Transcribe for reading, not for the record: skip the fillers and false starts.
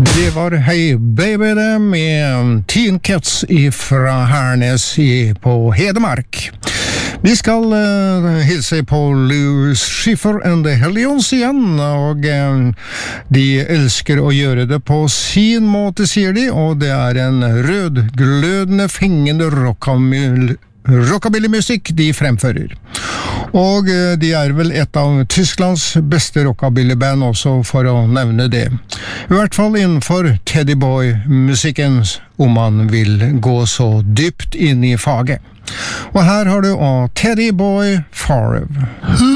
Det var Hey Baby det med Teen Cats fra Hernes på Hedmark. Vi skal hilse på Louis Schiffer and the Hellions igjen, og de elsker å gjøre det på sin måte, sier de, og det er en rødglødende, fengende rockabilly-musikk de fremfører. Og de er vel et av Tysklands beste rockabilly-band også, for å nevne det. I hvert fall innenfor Teddy Boy-musikken, om man vil gå så dypt inn i faget. Og her har du Teddy Boy Forever.